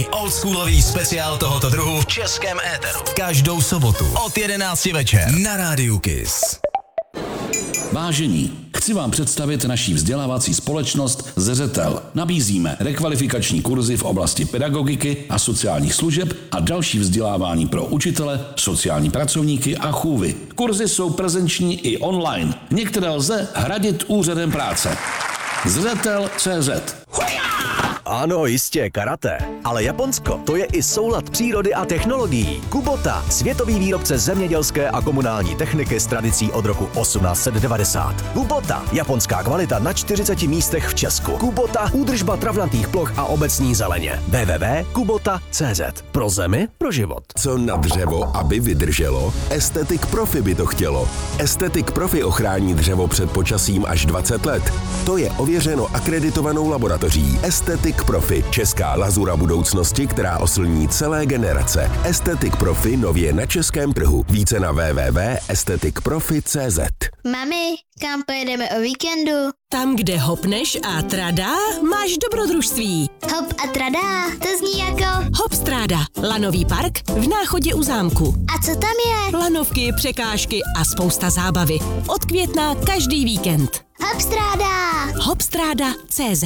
První oldschoolový speciál tohoto druhu v českém éteru. Každou sobotu od 11 večer na Rádiu Kiss. Vážení, chci vám představit naší vzdělávací společnost Zřetel. Nabízíme rekvalifikační kurzy v oblasti pedagogiky a sociálních služeb a další vzdělávání pro učitele, sociální pracovníky a chůvy. Kurzy jsou prezenční i online. Některé lze hradit úřadem práce. Zřetel.cz. Ano, jistě, karate. Ale Japonsko, to je i soulad přírody a technologií. Kubota, světový výrobce zemědělské a komunální techniky s tradicí od roku 1890. Kubota, japonská kvalita na 40 místech v Česku. Kubota, údržba travnatých ploch a obecní zeleně. www.kubota.cz. Pro zemi, pro život. Co na dřevo, aby vydrželo? Estetic Profi by to chtělo. Estetic Profi ochrání dřevo před počasím až 20 let. To je ověřeno akreditovanou laboratoří Estetic Profi, česká lazura budoucnosti, která oslní celé generace. Estetic Profi nově na českém trhu. Více na www.esteticprofi.cz. Mami, kam pojedeme o víkendu? Tam, kde hopneš a tradá, máš dobrodružství. Hop a tradá, to zní jako... Hopstráda, lanový park v Náchodě u zámku. A co tam je? Lanovky, překážky a spousta zábavy. Od května každý víkend. Hopstráda! Hopstráda.cz.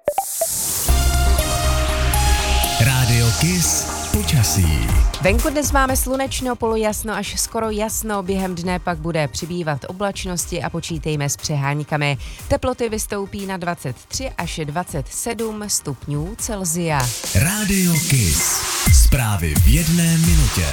Rádio Kiss počasí. Venku dnes máme slunečno, polojasno až skoro jasno, během dne pak bude přibývat oblačnosti a počítejme s přeháňkami. Teploty vystoupí na 23 až 27 stupňů Celsia. Rádio Kiss. Zprávy v 1 minutě.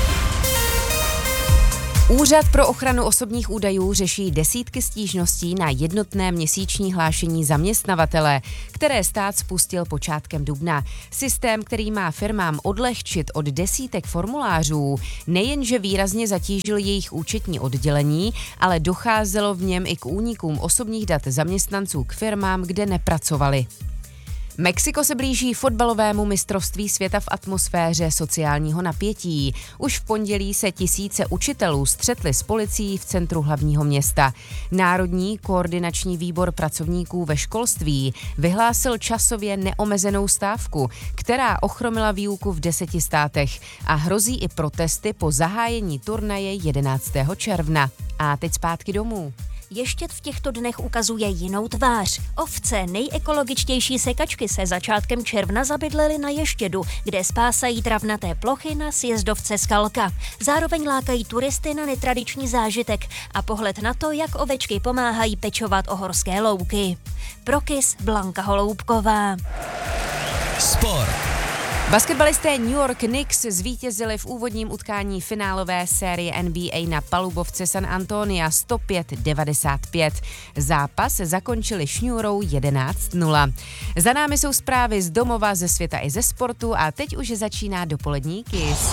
Úřad pro ochranu osobních údajů řeší desítky stížností na jednotné měsíční hlášení zaměstnavatele, které stát spustil počátkem dubna. Systém, který má firmám odlehčit od desítek formulářů, nejenže výrazně zatížil jejich účetní oddělení, ale docházelo v něm i k únikům osobních dat zaměstnanců k firmám, kde nepracovali. Mexiko se blíží fotbalovému mistrovství světa v atmosféře sociálního napětí. Už v pondělí se tisíce učitelů střetli s policií v centru hlavního města. Národní koordinační výbor pracovníků ve školství vyhlásil časově neomezenou stávku, která ochromila výuku v 10 státech a hrozí i protesty po zahájení turnaje 11. června. A teď zpátky domů. Ještět v těchto dnech ukazuje jinou tvář. Ovce, nejekologičtější sekačky, se začátkem června zabydlely na Ještědu, kde spásají travnaté plochy na sjezdovce Skalka. Zároveň lákají turisty na netradiční zážitek a pohled na to, jak ovečky pomáhají pečovat o horské louky. Pro Kiss Blanka Holoubková. Sport. Basketbalisté New York Knicks zvítězili v úvodním utkání finálové série NBA na palubovce San Antonia 105-95. Zápas zakončili šňůrou 11-0. Za námi jsou zprávy z domova, ze světa i ze sportu a teď už začíná dopolední Kiss.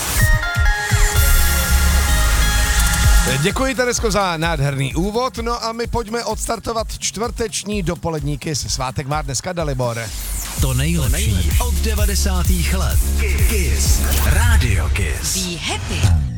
Děkuji, Teresko, za nádherný úvod, no a my pojďme odstartovat čtvrteční dopolední Kiss. Svátek má dneska Dalibor. To nejlepší od 90. let. Kiss. Rádio Kiss. Be happy.